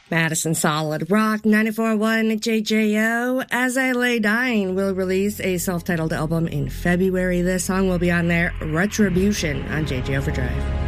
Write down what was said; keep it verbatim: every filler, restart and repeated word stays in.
Madison Solid Rock ninety-four point one J J O. As I Lay Dying will release a self-titled album in February. This song will be on their Retribution on J J Overdrive.